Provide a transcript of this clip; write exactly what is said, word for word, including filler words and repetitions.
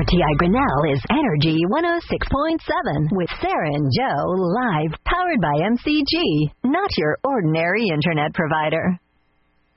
R T I Grinnell is Energy one oh six point seven with Sarah and Joe live, powered by M C G, not your ordinary internet provider.